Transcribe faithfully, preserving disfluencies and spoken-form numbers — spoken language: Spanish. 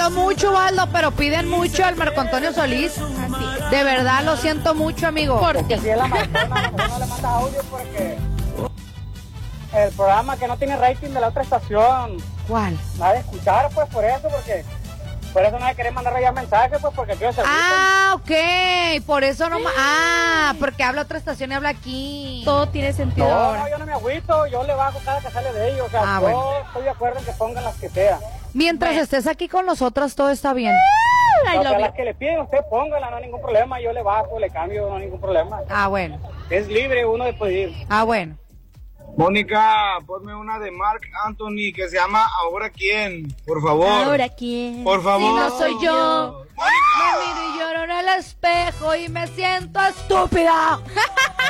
Mucho, Waldo, pero piden mucho al Marco Antonio Solís. Así. De verdad, lo siento mucho, amigo. ¿Por Que qué? si es la maratona, a lo mejor no le manda audio porque el programa que no tiene rating de la otra estación ¿Cuál? va a escuchar, pues por eso, porque por eso no le querés mandar ya mensajes, pues porque quiero servir. Ah, ok. Por eso no. ma- Ah, porque habla otra estación y habla aquí. Todo tiene sentido No, ahora. no, yo no me agüito, yo le bajo cada que sale de ellos, o sea, Ah, yo bueno. estoy de acuerdo en que pongan las que sea. Mientras Bueno. estés aquí con nosotras, todo está bien. Ay, O lo sea, vi. las que le piden usted póngala, no hay ningún problema, yo le bajo, le cambio, no hay ningún problema. Ah, bueno. Es libre uno de pedir. Ah, bueno. Mónica, ponme una de Marc Anthony que se llama Ahora quién, por favor. ¿Ahora quién? Por favor. Si no soy yo. Me miro y lloro en el espejo y me siento estúpida.